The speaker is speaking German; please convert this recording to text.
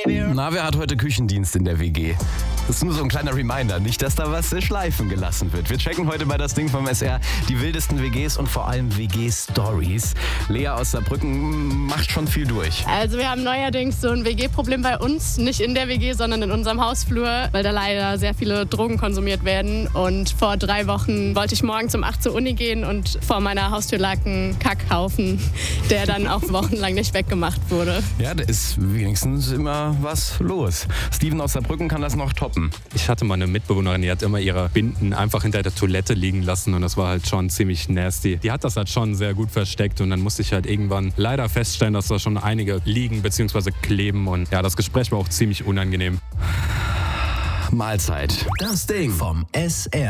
Na, wer hat heute Küchendienst in der WG? Das ist nur so ein kleiner Reminder, nicht, dass da was schleifen gelassen wird. Wir checken heute bei das Ding vom SR die wildesten WGs und vor allem WG-Stories. Lea aus Saarbrücken macht schon viel durch. Also wir haben neuerdings so ein WG-Problem bei uns, nicht in der WG, sondern in unserem Hausflur, weil da leider sehr viele Drogen konsumiert werden. Und vor 3 Wochen wollte ich morgens um 8 zur Uni gehen und vor meiner Haustür lag ein Kackhaufen, der dann auch wochenlang nicht weggemacht wurde. Ja, da ist wenigstens immer was los. Steven aus Saarbrücken kann das noch toppen. Ich hatte mal eine Mitbewohnerin, die hat immer ihre Binden einfach hinter der Toilette liegen lassen und das war halt schon ziemlich nasty. Die hat das halt schon sehr gut versteckt und dann musste ich halt irgendwann leider feststellen, dass da schon einige liegen bzw. kleben und ja, das Gespräch war auch ziemlich unangenehm. Mahlzeit. Das Ding vom SR.